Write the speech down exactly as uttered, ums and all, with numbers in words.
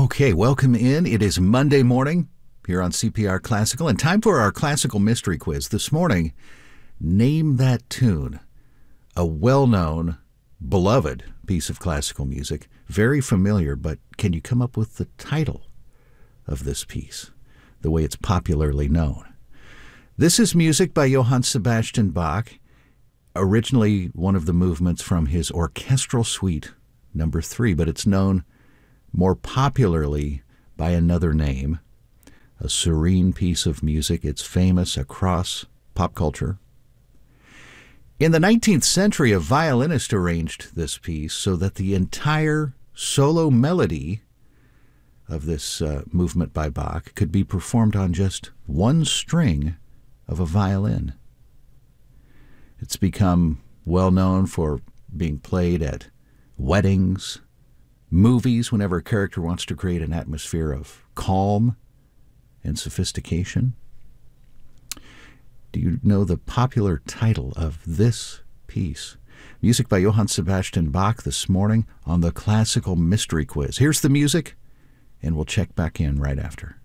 Okay, welcome in. It is Monday morning here on C P R Classical, and time for our classical mystery quiz. This morning, name that tune. A well-known, beloved piece of classical music, very familiar, but can you come up with the title of this piece, the way it's popularly known? This is music by Johann Sebastian Bach, originally one of the movements from his orchestral suite number three, but it's known more popularly by another name, a serene piece of music. It's famous across pop culture. In the nineteenth century, a violinist arranged this piece so that the entire solo melody of this uh, movement by Bach could be performed on just one string of a violin. It's become well known for being played at weddings, movies, whenever a character wants to create an atmosphere of calm and sophistication. Do you know the popular title of this piece? Music by Johann Sebastian Bach this morning on the Classical Mystery Quiz. Here's the music, and we'll check back in right after.